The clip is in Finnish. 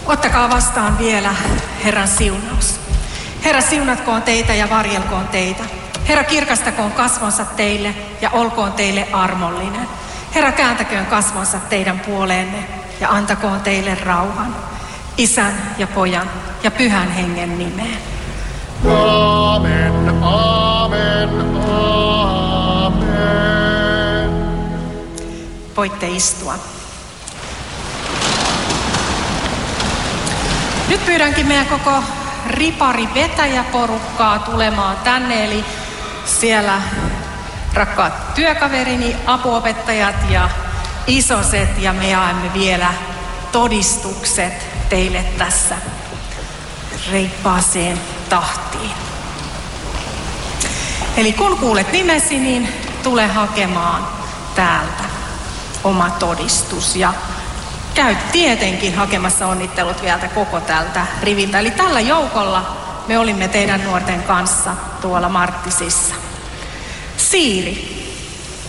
Ottakaa vastaan vielä Herran siunaus. Herra, siunatkoon teitä ja varjelkoon teitä. Herra, kirkastakoon kasvonsa teille ja olkoon teille armollinen. Herra, kääntäköön kasvonsa teidän puoleenne ja antakoon teille rauhan. Isän ja Pojan ja Pyhän Hengen nimeen. Aamen, aamen, aamen. Voitte istua. Nyt pyydänkin meidän koko ripari-vetäjäporukkaa tulemaan tänne, eli siellä rakkaat työkaverini, apuopettajat ja isoset, ja me jaamme vielä todistukset teille tässä reippaaseen tahtiin. Eli kun kuulet nimesi, niin tule hakemaan täältä oma todistus. Ja käy tietenkin hakemassa onnittelut vielä koko tältä riviltä. Eli tällä joukolla me olimme teidän nuorten kanssa tuolla Marttisissa. Siiri,